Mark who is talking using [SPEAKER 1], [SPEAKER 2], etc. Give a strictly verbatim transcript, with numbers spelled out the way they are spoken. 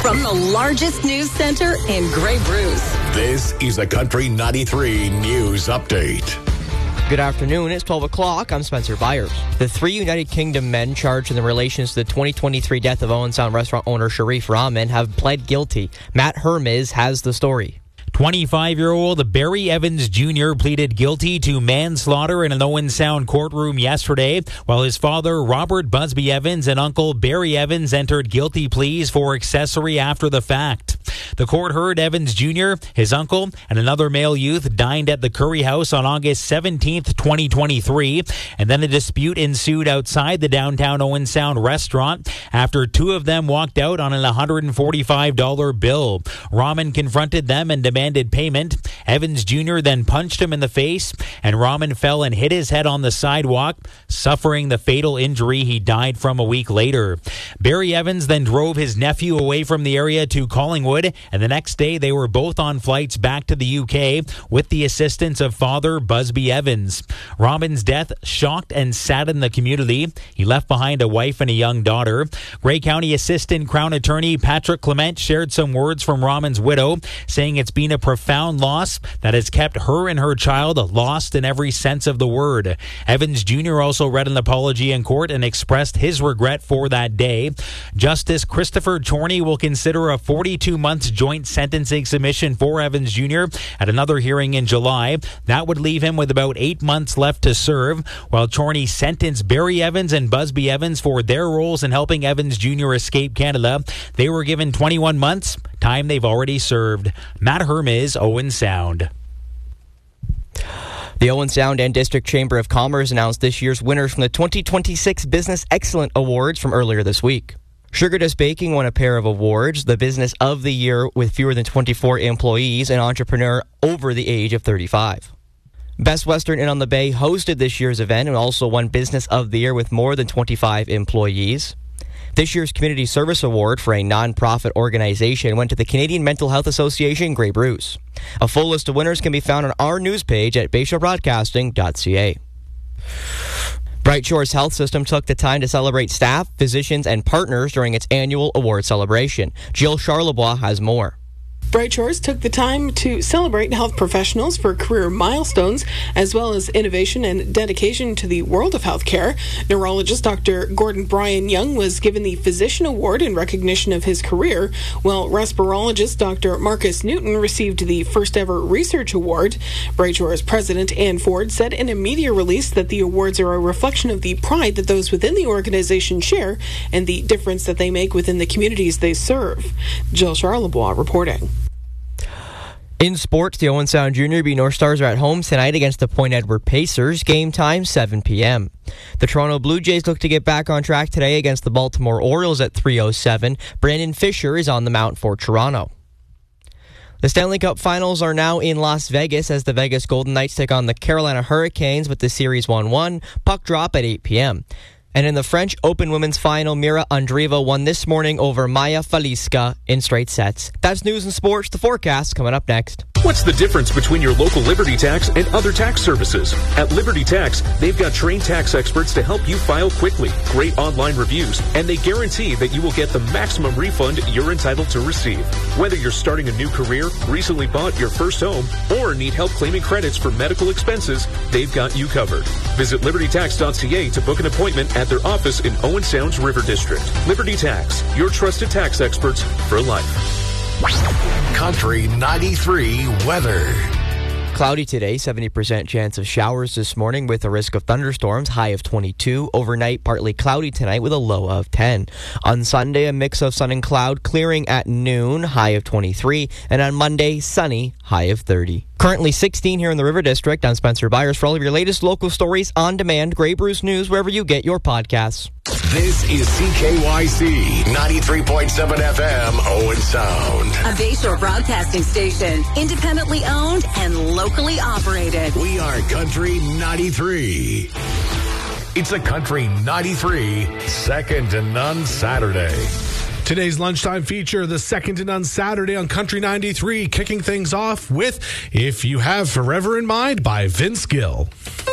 [SPEAKER 1] From the largest news center in Grey Bruce.
[SPEAKER 2] This is a Country ninety-three News Update.
[SPEAKER 3] Good afternoon. It's twelve o'clock. I'm Spencer Byers. The three United Kingdom men charged in the relations to the twenty twenty-three death of Owen Sound restaurant owner Sharif Rahman have pled guilty. Matt Hermes has the story.
[SPEAKER 4] twenty-five-year-old Barry Evans Junior pleaded guilty to manslaughter in an Owen Sound courtroom yesterday, while his father, Robert Busby Evans, and uncle Barry Evans entered guilty pleas for accessory after the fact. The court heard Evans Junior, his uncle, and another male youth dined at the Curry House on August seventeenth, twenty twenty-three, and then a dispute ensued outside the downtown Owen Sound restaurant after two of them walked out on an one hundred forty-five dollars bill. Rahman confronted them and demanded payment. Evans Junior then punched him in the face, and Rahman fell and hit his head on the sidewalk, suffering the fatal injury he died from a week later. Barry Evans then drove his nephew away from the area to Collingwood, and the next day they were both on flights back to the U K with the assistance of father Busby Evans. Rahman's death shocked and saddened the community. He left behind a wife and a young daughter. Grey County Assistant Crown Attorney Patrick Clement shared some words from Rahman's widow, saying it's been a profound loss that has kept her and her child lost in every sense of the word. Evans Junior also read an apology in court and expressed his regret for that day. Justice Christopher Chorney will consider a forty-two months joint sentencing submission for Evans Junior at another hearing in July. That would leave him with about eight months left to serve, while Chorney sentenced Barry Evans and Busby Evans for their roles in helping Evans Junior escape Canada. They were given twenty-one months, time they've already served. Matt Hermes, Owen Sound.
[SPEAKER 3] The Owen Sound and District Chamber of Commerce announced this year's winners from the twenty twenty-six Business Excellent Awards from earlier this week. Sugar Dust Baking won a pair of awards, the Business of the Year with fewer than twenty-four employees and entrepreneur over the age of thirty-five. Best Western Inn on the Bay hosted this year's event and also won Business of the Year with more than twenty-five employees. This year's Community Service Award for a non-profit organization went to the Canadian Mental Health Association, Grey Bruce. A full list of winners can be found on our news page at bay shore broadcasting dot c a. Bright Shores Health System took the time to celebrate staff, physicians, and partners during its annual award celebration. Jill Charlebois has more.
[SPEAKER 5] Bright Shores took the time to celebrate health professionals for career milestones, as well as innovation and dedication to the world of healthcare. Neurologist Doctor Gordon Brian Young was given the Physician Award in recognition of his career, while respirologist Doctor Marcus Newton received the first ever Research Award. Bright Shores President Ann Ford said in a media release that the awards are a reflection of the pride that those within the organization share and the difference that they make within the communities they serve. Jill Charlebois reporting.
[SPEAKER 3] In sports, the Owen Sound Junior B North Stars are at home tonight against the Point Edward Pacers. Game time, seven p.m. The Toronto Blue Jays look to get back on track today against the Baltimore Orioles at three oh seven. Brandon Fisher is on the mound for Toronto. The Stanley Cup Finals are now in Las Vegas as the Vegas Golden Knights take on the Carolina Hurricanes with the series one one. Puck drop at eight p.m. And in the French Open Women's Final, Mira Andreeva won this morning over Maya Faliska in straight sets. That's news and sports. The forecast coming up next.
[SPEAKER 6] What's the difference between your local Liberty Tax and other tax services? At Liberty Tax, they've got trained tax experts to help you file quickly, great online reviews, and they guarantee that you will get the maximum refund you're entitled to receive. Whether you're starting a new career, recently bought your first home, or need help claiming credits for medical expenses, they've got you covered. Visit liberty tax dot c a to book an appointment at their office in Owen Sound's River District. Liberty Tax, your trusted tax experts for life.
[SPEAKER 2] Country ninety-three weather.
[SPEAKER 3] Cloudy today, seventy percent chance of showers this morning with a risk of thunderstorms, high of twenty-two. Overnight, partly cloudy tonight with a low of ten. On Sunday, a mix of sun and cloud, clearing at noon, high of twenty-three. And on Monday, sunny, high of thirty. Currently sixteen here in the River District. I'm Spencer Byers. For all of your latest local stories on demand, Grey Bruce News, wherever you get your podcasts.
[SPEAKER 2] This is C K Y C ninety-three point seven F M, Owen Sound.
[SPEAKER 1] A Bayshore broadcasting station, independently owned and locally operated.
[SPEAKER 2] We are Country ninety-three. It's a Country ninety-three Second to None Saturday.
[SPEAKER 7] Today's lunchtime feature, the Second to None Saturday on Country ninety-three, kicking things off with If You Have Forever in Mind by Vince Gill.